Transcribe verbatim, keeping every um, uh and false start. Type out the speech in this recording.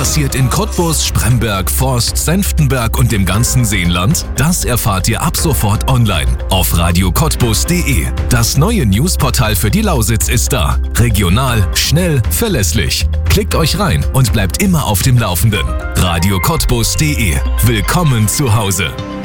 passiert in Cottbus, Spremberg, Forst, Senftenberg und dem ganzen Seenland? Das erfahrt ihr ab sofort online auf radio cottbus punkt de. Das neue Newsportal für die Lausitz ist da. Regional, schnell, verlässlich. Klickt euch rein und bleibt immer auf dem Laufenden. radio cottbus punkt de. Willkommen zu Hause.